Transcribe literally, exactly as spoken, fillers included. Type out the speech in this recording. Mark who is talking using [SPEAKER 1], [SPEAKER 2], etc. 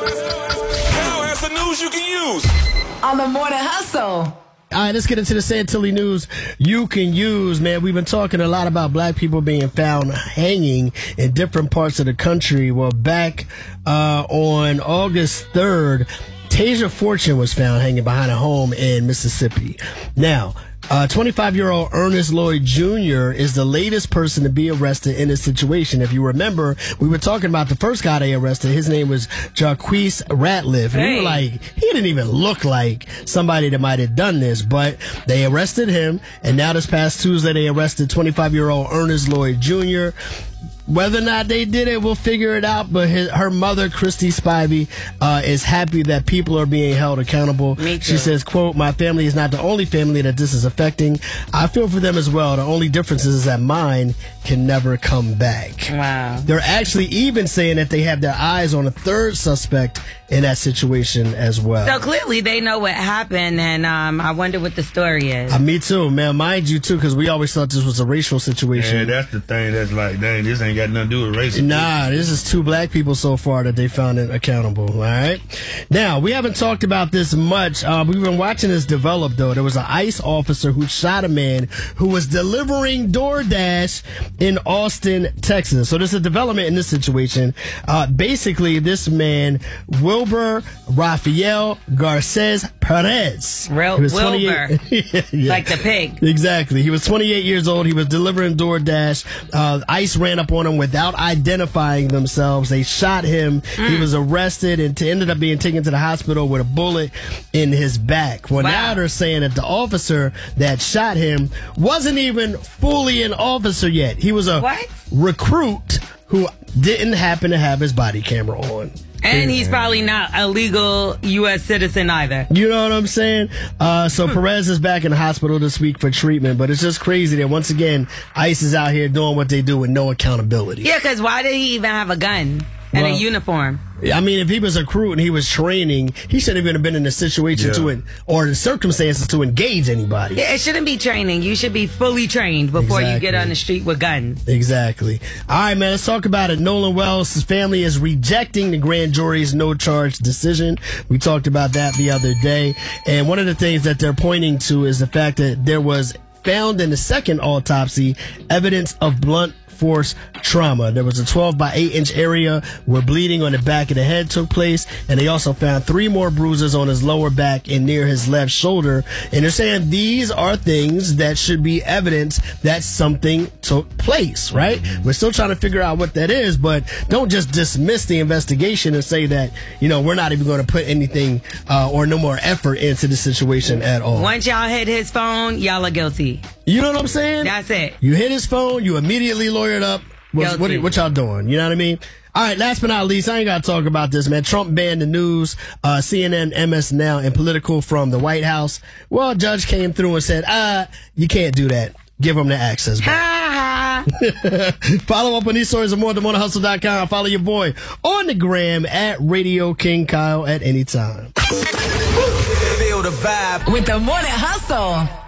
[SPEAKER 1] Kyle has the news you can use
[SPEAKER 2] on the Morning Hustle.
[SPEAKER 3] All right, let's get into the Santilli news you can use, man. We've been talking a lot about black people being found hanging in different parts of the country. Well, back uh, on August third, Tasia Fortune was found hanging behind a home in Mississippi. Now, Uh, twenty-five-year-old Ernest Lloyd Junior is the latest person to be arrested in this situation. If you remember, we were talking about the first guy they arrested. His name was Jarquise Ratliff. And
[SPEAKER 4] hey.
[SPEAKER 3] we were like, he didn't even look like somebody that might have done this, but they arrested him. And now this past Tuesday, they arrested twenty-five-year-old Ernest Lloyd Junior Whether or not they did it, we'll figure it out. But his, her mother, Christy Spivey, uh, is happy that people are being held accountable.
[SPEAKER 4] Me too.
[SPEAKER 3] She says, quote, "My family is not the only family that this is affecting. I feel for them as well. The only difference is that mine can never come back."
[SPEAKER 4] Wow.
[SPEAKER 3] They're actually even saying that they have their eyes on a third suspect in that situation as well.
[SPEAKER 4] So clearly they know what happened, and um, I wonder what the story is.
[SPEAKER 3] Uh, me too, man. Mind you, too, because we always thought this was a racial situation.
[SPEAKER 5] Yeah, that's the thing that's like, dang, this ain't got nothing to do with racism.
[SPEAKER 3] Nah, this is two black people so far that they found it accountable, all right? Now, we haven't talked about this much. Uh, we've been watching this develop, though. There was an ICE officer who shot a man who was delivering DoorDash in Austin, Texas. So there's a development in this situation. Uh, basically, this man, Wilbur Rafael Garces Perez.
[SPEAKER 4] Real,
[SPEAKER 3] He was
[SPEAKER 4] Wilbur.
[SPEAKER 3] twenty-eight Yeah.
[SPEAKER 4] Like the pig.
[SPEAKER 3] Exactly. He was twenty-eight years old. He was delivering DoorDash. Uh, ICE ran up on him without identifying themselves. They shot him. Mm. He was arrested and t- ended up being taken to the hospital with a bullet in his back. Well,
[SPEAKER 4] wow.
[SPEAKER 3] now they're saying that the officer that shot him wasn't even fully an officer yet. He was a
[SPEAKER 4] what?
[SPEAKER 3] recruit who didn't happen to have his body camera on.
[SPEAKER 4] And he's probably not a legal U S citizen either.
[SPEAKER 3] You know what I'm saying? Uh, so Perez is back in the hospital this week for treatment, but it's just crazy that once again, ICE is out here doing what they do with no accountability.
[SPEAKER 4] Yeah, because why did he even have a gun and
[SPEAKER 3] well,
[SPEAKER 4] a uniform?
[SPEAKER 3] I mean, if he was a recruit and he was training, he shouldn't even have been in a situation
[SPEAKER 5] yeah.
[SPEAKER 3] to it or the circumstances to engage anybody.
[SPEAKER 4] Yeah, it shouldn't be training. You should be fully trained before
[SPEAKER 3] Exactly.
[SPEAKER 4] you get on the street with guns.
[SPEAKER 3] Exactly. All right, man, let's talk about it. Nolan Wells' family is rejecting the grand jury's no-charge decision. We talked about that the other day. And one of the things that they're pointing to is the fact that there was found in the second autopsy evidence of blunt force trauma. There was a twelve by eight inch area where bleeding on the back of the head took place, and they also found three more bruises on his lower back and near his left shoulder. And they're saying these are things that should be evidence that something took place, right? We're still trying to figure out what that is, but don't just dismiss the investigation and say that, you know, we're not even going to put anything uh, or no more effort into the situation at all.
[SPEAKER 4] Once y'all hit his phone, y'all are guilty.
[SPEAKER 3] You know what I'm saying?
[SPEAKER 4] That's it.
[SPEAKER 3] You hit his phone, you immediately lawyered up. What, what, what y'all doing? You know what I mean? All right, last but not least, I ain't got to talk about this, man. Trump banned the news, uh, C N N, M S Now, and Political from the White House. Well, a judge came through and said, uh, you can't do that. Give them the access back. Follow up on these stories and more at the morning hustle dot com. Follow your boy on the gram at Radio King Kyle at any time.
[SPEAKER 2] Feel the vibe with the Morning Hustle.